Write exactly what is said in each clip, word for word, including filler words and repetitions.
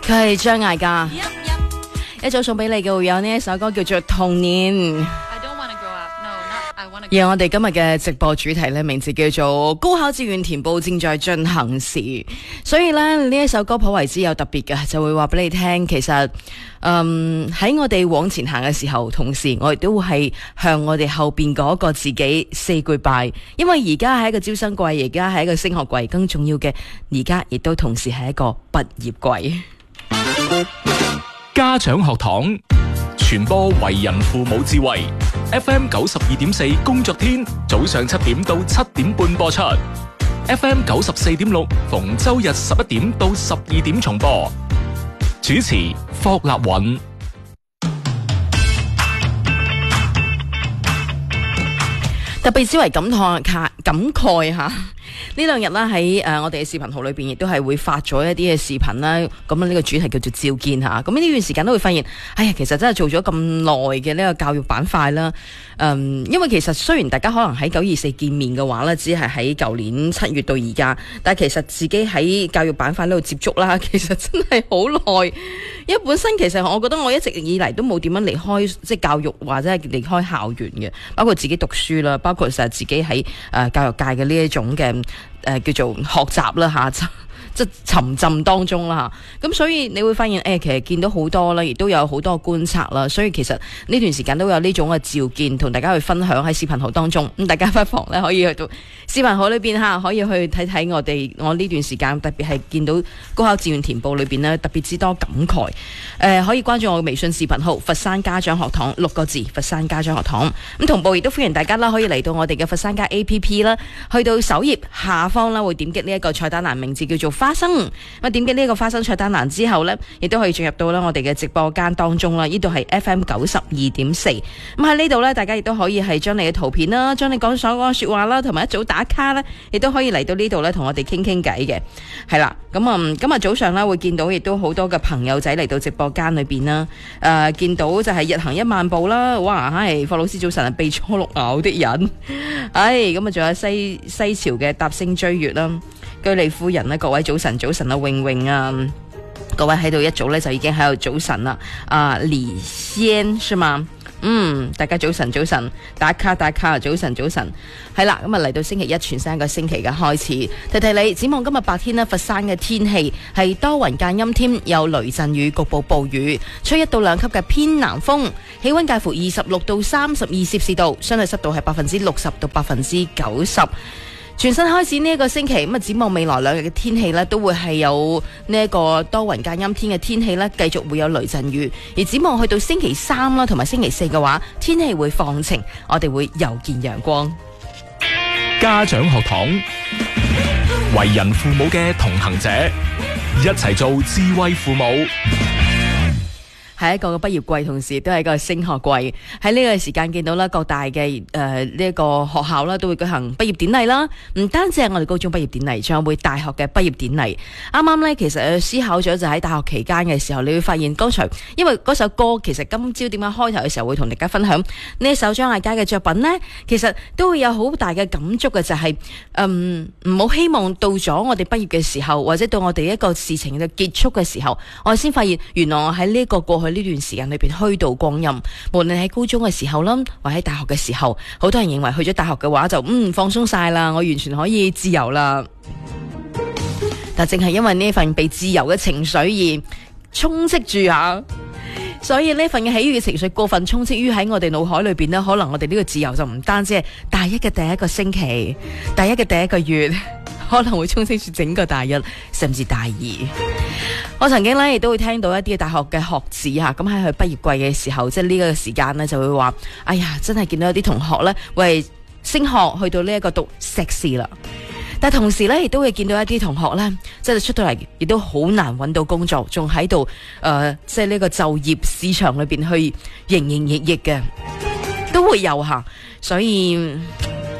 佢係張艾嘉，一早送俾你嘅會有呢一首歌叫做《童年》。而我哋今日嘅直播主題呢，名字叫做高考志願填報正在進行時，所以呢，呢一首歌頗為之有特別嘅，就會話俾你聽，其實嗯喺我哋往前行嘅時候，同時我亦都會係向我哋後邊嗰個自己 say goodbye，因為而家係一個招生季，而家係一個升學季，更重要嘅而家亦都同時係一個畢業季。 家長學堂傳播為人父母智慧 F M 九十二點四工作天早上七點到七點半播出 F M 九十四點六逢周日十一點到十二點重播。主持霍立允。 特別之為感慨感慨吓，呢兩日啦喺誒我哋嘅視頻號裏邊，亦都係會發咗一啲嘅視頻啦。咁呢個主題叫做照見吓。咁呢段時間都會發現，哎呀，其實真係做咗咁耐嘅呢個教育板塊啦。嗯，因為其實雖然大家可能喺九二四見面嘅話呢，只係喺舊年七月到而家，但係其實自己喺教育板塊呢度接觸啦，其實真係好耐。因為本身其實我覺得我一直以嚟都冇點樣離開即係教育或者係離開校園嘅，包括自己讀書啦，包括實自己喺誒教育界嘅呢一種嘅誒、呃、叫做學習啦吓。即係沉浸當中啦嚇，咁所以你會發現誒、欸，其實見到好多啦，亦都有好多觀察啦，所以其實呢段時間都有呢種嘅照見，同大家去分享喺視頻號當中。咁大家不妨咧可以去到視頻號裏邊嚇，可以去睇睇我哋我呢段時間特別係見到高考志願填報裏邊呢特別之多感慨。誒、呃、可以關注我嘅微信視頻號佛山家長學堂六個字，佛山家長學堂。咁同步亦都歡迎大家啦，可以嚟到我哋嘅佛山家 A P P 啦，去到首頁下方啦會點擊呢一個菜單欄，名字叫做花生。咁啊點擊呢個花生菜單欄之後呢，亦都可以進入到啦我哋嘅直播間當中啦。呢度係 F M 九十二點四。咁喺呢度呢，大家亦都可以係將你嘅圖片啦，將你講所講嘅說話啦，同埋一早打卡呢，亦都可以嚟到呢度呢，同我哋傾傾偈嘅。係啦，咁啊今日早上呢，會見到亦都好多嘅朋友仔嚟到直播間裏邊啦。誒、呃，見到就係日行一萬步啦。哇，係霍老師早晨啊，被初六咬的人。唉，咁啊仲有西西潮嘅踏星追月啦。居里夫人咧，各位早晨，早晨啊，穎穎啊，各位喺度一早咧就已經喺度早晨啦。啊，李先是嘛？嗯，大家早晨，早晨，打卡打卡，早晨，早晨，係啦。咁啊嚟到星期一，全新一個星期嘅開始，提提你，展望今日白天呢，佛山嘅天氣係多雲間陰天，有雷陣雨，局部暴雨，吹一到兩級嘅偏南風，氣溫介乎二十六到三十二攝氏度，相對濕度係百分之六十到百分之九十。全新開始呢一個星期，咁啊展望未來兩日嘅天氣呢，都會係有呢一個多雲間陰天嘅天氣呢，繼續會有雷陣雨。而展望去到星期三啦，同埋星期四嘅話，天氣會放晴，我哋會又見陽光。 家長學堂，為人父母嘅同行者，一齊做智慧父母。 係一個畢業季，同時都係一個升學季。喺呢個時間見到啦，各大嘅誒呢一個學校啦，都會舉行畢業典禮啦。唔單止係我哋高中畢業典禮，仲有會大學嘅畢業典禮。啱啱呢，其實思考咗就喺大學期間嘅時候，你會發現剛才因為嗰首歌，其實今朝點解開頭嘅時候會同大家分享呢一首張艾嘉嘅作品呢？其實都會有好大嘅感觸嘅，就係、是、嗯唔好希望到咗我哋畢業嘅時候，或者到我哋一個事情嘅結束嘅時候，我先發現原來我喺呢個過去呢段時間裏邊虛度光陰，無論喺高中嘅時候啦，或者喺大學嘅時候，好多人認為去咗大學嘅話就嗯放鬆晒啦，我完全可以自由啦。但正係因為呢份被自由嘅情緒而充斥住啊，所以呢份嘅喜悅嘅情緒過分充斥於喺我哋腦海裏邊呢，可能我哋呢個自由就唔單止係大一嘅第一個星期，大一嘅第一個月，可能會充斥住整個大一甚至大二。我曾經咧亦都會聽到一啲大學嘅學子吓，咁喺佢畢業季嘅時候，即係呢個時間呢，就會話：哎呀，真係見到有啲同學呢，為升學去到呢一個讀碩士啦。但同時呢，亦都會見到一啲同學呢，即係出到嚟亦都好難揾到工作，仲喺度誒，即係呢個就業市場裏邊去營營役役嘅，都會有吓。所以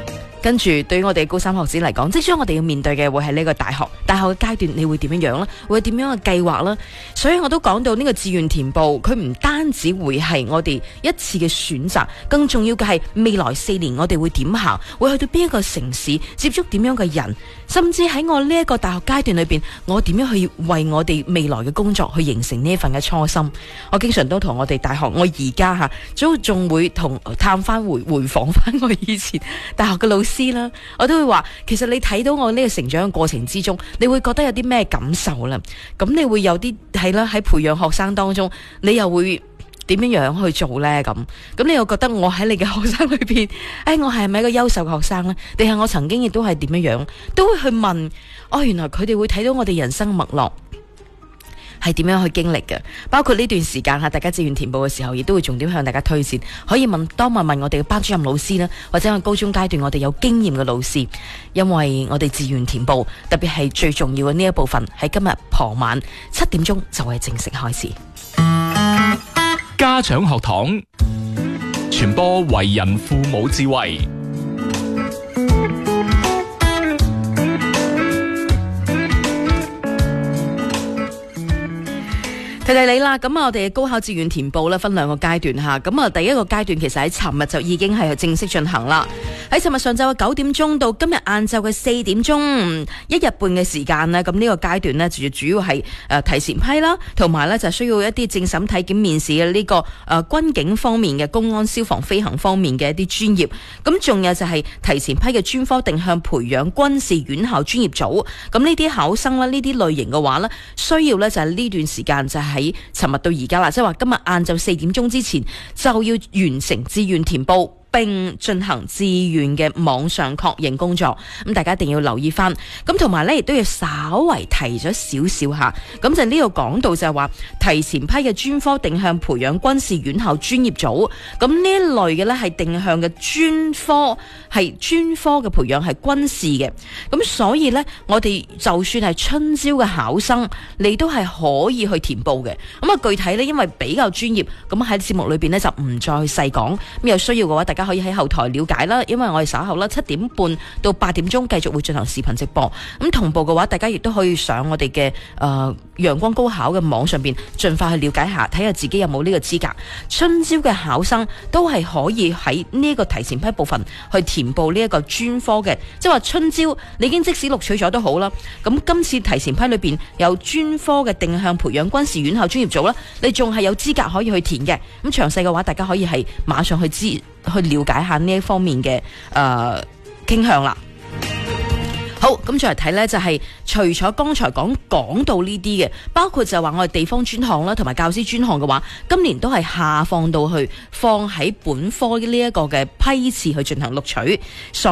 跟住對於我哋高三學子嚟講，即將我哋要面對嘅會係呢個大學，大學嘅階段你會點樣樣呢？會點樣嘅計劃呢？所以我都講到呢個志願填報，佢唔單止會係我哋一次嘅選擇，更重要嘅係未來四年我哋會點行，會去到邊一個城市，接觸點樣嘅人，甚至喺我呢一個大學階段裏邊，我點樣去為我哋未來嘅工作去形成呢一份嘅初心。我經常都同我哋大學，我而家吓都仲會同探翻回回訪翻我以前大學嘅老師啦，我都會話，其實你睇到我呢個成長嘅過程之中，你會覺得有啲咩感受啦？咁你會有啲係啦，喺培養學生當中，你又會點樣樣去做呢？咁咁你又覺得我喺你嘅學生裏邊，誒，我係咪一個優秀嘅學生呢？定係我曾經亦都係點樣樣，都會去問，哦，原來佢哋會睇到我哋人生脈絡係點樣去經歷嘅，包括呢段時間大家志願填報嘅時候，亦都會重點向大家推薦，可以問當問問我哋嘅班主任老師啦，或者喺高中階段我哋有經驗嘅老師，因為我哋志願填報，特別係最重要嘅呢一部分，喺今日傍晚七點鐘就會正式開始。 家長學堂傳播為人父母智慧。 提提你啦，咁啊，我哋高考志願填報咧分兩個階段吓，咁啊，第一個階段其實喺尋日就已經係正式進行啦。喺尋日上晝嘅九點鐘到今日晏晝嘅四點鐘，一日半嘅時間呢，咁呢個階段呢，就主要係誒提前批啦，同埋呢就需要一啲政審體檢面試嘅呢個誒軍警方面嘅公安、消防、飛行方面嘅一啲專業，咁仲有就係提前批嘅專科定向培養軍事院校專業組，咁呢啲考生啦，呢啲類型嘅話呢，需要呢就係呢段時間就係喺尋日到而家啦，即係話今日晏晝四點鐘之前就要完成志願填報，並進行志願嘅網上確認工作，咁大家一定要留意翻。咁同埋咧，亦都要稍為提咗少少下。咁就呢度講到就係話提前批嘅專科定向培養軍事院校專業組，咁呢一類嘅咧係定向嘅專科，係專科嘅培養係軍事嘅。咁所以咧，我哋就算係春招嘅考生，你都係可以去填報嘅。咁啊，具體咧因為比較專業，咁喺節目裏邊咧就唔再去細講。咁有需要嘅話，大家可以喺後台了解啦，因為我哋稍後啦七點半到八點鐘繼續會進行視頻直播，咁同步嘅話，大家亦都可以上我哋嘅誒陽光高考嘅網上邊，盡快去了解下，睇下自己有冇呢個資格。春招嘅考生都係可以喺呢個提前批部分去填報呢一個專科嘅，即係話春招你已經即使錄取咗都好啦，咁今次提前批裏邊有專科嘅定向培養軍事院校專業組啦，你仲係有資格可以去填嘅。咁詳細嘅話，大家可以係馬上去知。去了解下呢一方面嘅誒傾向啦。好，咁再嚟睇呢，就係、是、除咗剛才講講到呢啲嘅，包括就話我哋地方專項啦，同埋教師專項嘅話，今年都係下放到去放喺本科呢一個嘅批次去進行錄取。所